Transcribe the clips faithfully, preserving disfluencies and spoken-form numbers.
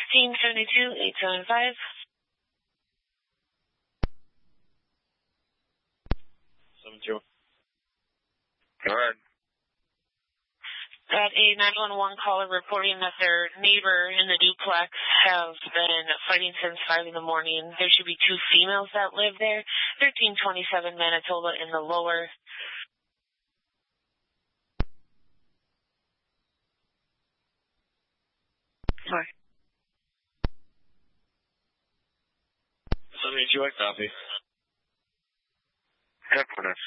fifteen seventy-two, eight seven five. seven two. Go ahead. Got a nine one one caller reporting that their neighbor in the duplex has been fighting since five in the morning. There should be two females that live there. thirteen twenty-seven Manitoba in the lower. Sorry. seventy-two, I copy. Headquarters.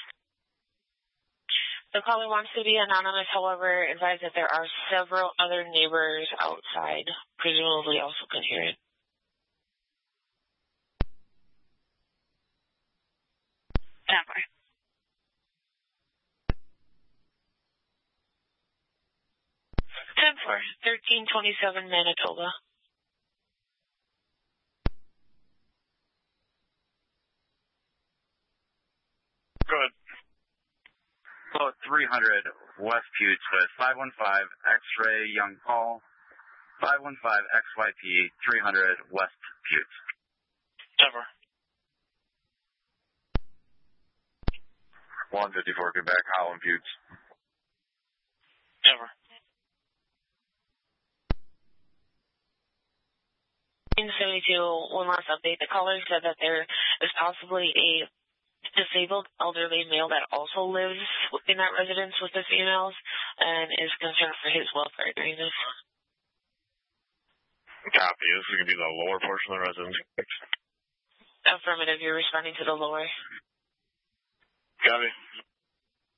The caller wants to be anonymous, however, advised that there are several other neighbors outside, presumably also can hear it. Never. ten four, thirteen twenty-seven Manitoba. Good. Code three hundred West Buttes with five one five X-ray Young Paul, five one five X Y P, three hundred West Buttes. Never. one fifty-four Quebec, Holland Buttes. Never. seventy-two, one last update. The caller said that there is possibly a disabled elderly male that also lives in that residence with the females and is concerned for his welfare during this. Copy. This is going to be the lower portion of the residence. Affirmative. You're responding to the lower. Copy.